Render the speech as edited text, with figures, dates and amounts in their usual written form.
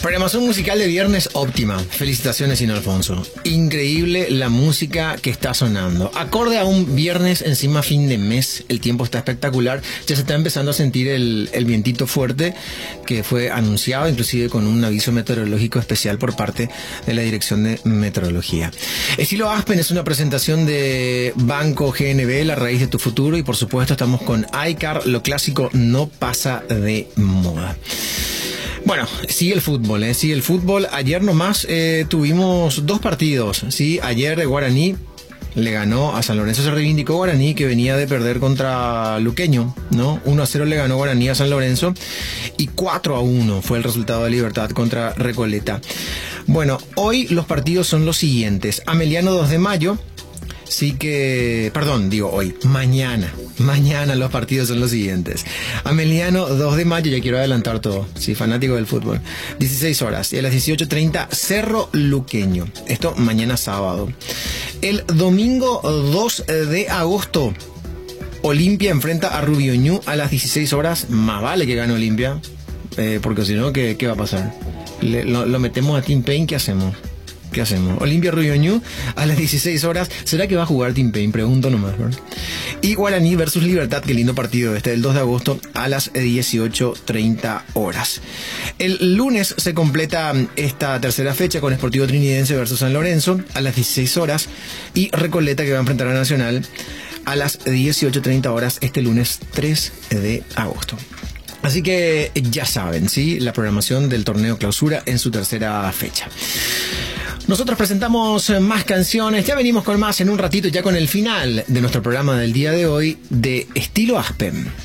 Programación musical de viernes óptima. Felicitaciones, Sino Alfonso. Increíble la música que está sonando. Acorde a un viernes encima fin de mes, el tiempo está espectacular. Ya se está empezando a sentir el vientito fuerte que fue anunciado, inclusive con un aviso meteorológico especial por parte de la Dirección de Meteorología. Estilo Aspen es una presentación de Banco GNB, la raíz de tu futuro, y por supuesto estamos con iCar, lo clásico no pasa de moda. Bueno, sigue el fútbol, sigue el fútbol. Ayer nomás tuvimos dos partidos, ¿sí? Ayer Guaraní le ganó a San Lorenzo, se reivindicó Guaraní, que venía de perder contra Luqueño, ¿no? 1-0 le ganó Guaraní a San Lorenzo y 4-1 fue el resultado de Libertad contra Recoleta. Bueno, hoy los partidos son los siguientes. Ameliano 2 de mayo. Sí que, perdón, digo hoy, mañana los partidos son los siguientes. Ameliano 2 de mayo, ya quiero adelantar todo, sí, fanático del fútbol, 16 horas, y a las 18:30 Cerro Luqueño, esto mañana sábado. El domingo 2 de agosto, Olimpia enfrenta a Rubioñú a las 16 horas, más vale que gane Olimpia, porque si no, ¿qué va a pasar? Lo metemos a Team Pain, ¿qué hacemos? Olimpia Rubioñú a las 16 horas. ¿Será que va a jugar Team Pain? Pregunto nomás, ¿verdad? Y Guaraní versus Libertad, qué lindo partido el 2 de agosto a las 18:30 horas. El lunes se completa esta tercera fecha con Sportivo Trinidense versus San Lorenzo a las 16 horas y Recoleta, que va a enfrentar a Nacional a las 18:30 horas este lunes 3 de agosto. Así que ya saben, ¿sí? La programación del torneo clausura en su tercera fecha. Nosotros presentamos más canciones, ya venimos con más en un ratito, ya con el final de nuestro programa del día de hoy de Estilo Aspen.